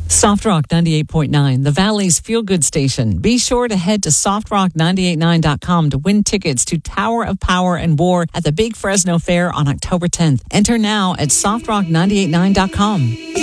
Soft Rock 98.9, the Valley's feel-good station. Be sure to head to softrock989.com to win tickets to Tower of Power and War at the Big Fresno Fair on October 10th. Enter now at softrock989.com.